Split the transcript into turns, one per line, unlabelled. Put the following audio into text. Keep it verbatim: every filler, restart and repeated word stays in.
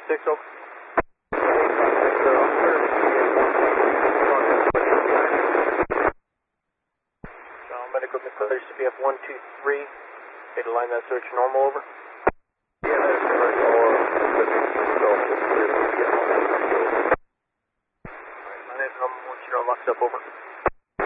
six, over. John, medical declares C B F one two three. Okay, to line that search normal, over.
Yeah, that's correct. All uh,
Alright, line it, um, once you're all locked up, over.